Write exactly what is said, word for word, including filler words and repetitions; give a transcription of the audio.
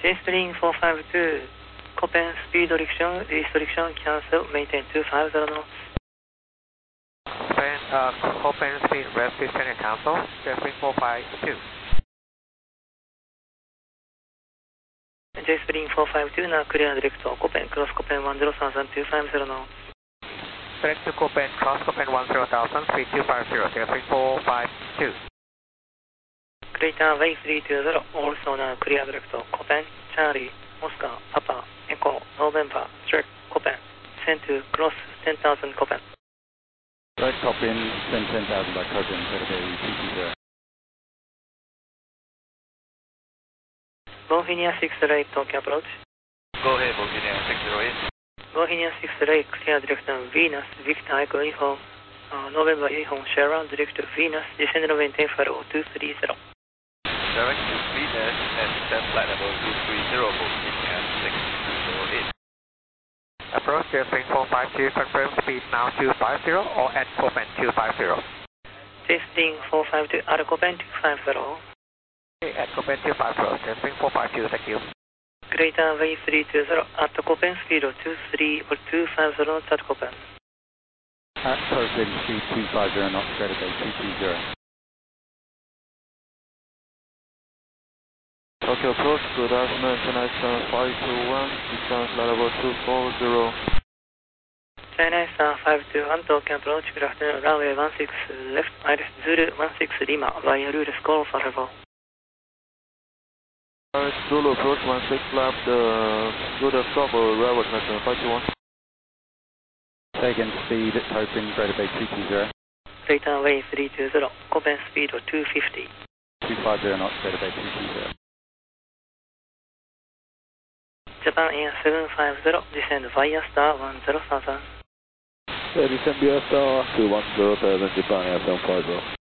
J-String four five two, Copen speed restriction, restriction cancel, maintain two five zero knots. Copen, uh, Copen speed restriction and cancel, J-String four five two. J-String four five two, now clear direct to Copen, cross Copen one zero thousand, two five zero knots. Direct to Copen, cross Copen one zero thousand, speed two five zero, J-String four five two. Crater way three two zero, also now clear direct to Copen, Charlie, Oscar, Papa, Echo, November, Strike, Copen, send to cross ten thousand Copen. Right, copy in, send ten thousand by Copen, Saturday two two zero. Bohemia six zero eight, Tokyo approach. Go ahead, Bohemia six zero eight. Bohemia six zero eight, clear direction Venus, Victor Echo Uniform, uh, November Uniform, Sierra, direct to Venus, descend and maintain flight two three zero. Direct to Venus and descend flight level two three zero, Bohemia six zero eight. Approach J-String four five two, confirm speed now two five zero or at Copen two five zero. J-String four five two, at Copen two five zero. Okay, at Copen two five zero, J-String four five two, thank you. Greater way three two zero, at Copen speed of two three or two five zero knots at Copen. At Copen, speed two five zero knots, Saturday two two zero. Tokyo approach, good afternoon, China Eastern five two one, distance level two four zero. China Eastern five two one, Tokyo approach, good afternoon, runway one six left, Iris Zulu one six Lima, via Rules call for level. Alright, Zulu approach one six left, uh, good stop, uh, railway connection five two one. Taken speed at Copen, Greater Bay two two zero. Greater way three two zero, Copen speed of two fifty. two five zero knots, Greater Bay two two zero. Japan Air seven five zero, descend via star one zero thousand. Yeah, descend via star two one zero seven, Japan Air seven five zero.